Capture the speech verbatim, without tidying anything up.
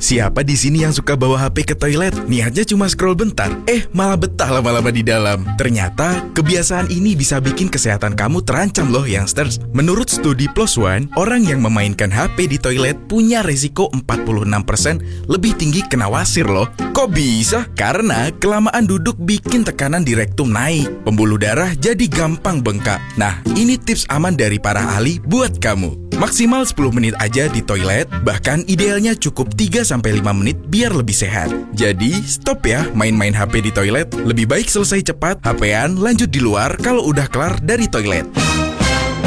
siapa di sini yang suka bawa H P ke toilet? Niatnya cuma scroll bentar, eh malah betah lama-lama di dalam. Ternyata, kebiasaan ini bisa bikin kesehatan kamu terancam loh, youngsters. Menurut studi Plus One, orang yang memainkan H P di toilet punya resiko empat puluh enam persen lebih tinggi kena wasir loh. Kok bisa? Karena kelamaan duduk bikin tekanan di rektum naik, pembuluh darah jadi gampang bengkak. Nah, ini tips aman dari para ahli buat kamu. Maksimal sepuluh menit aja di toilet, bahkan idealnya cukup tiga sampai lima menit biar lebih sehat. Jadi, stop ya main-main H P di toilet. Lebih baik selesai cepat, H P-an lanjut di luar kalau udah kelar dari toilet.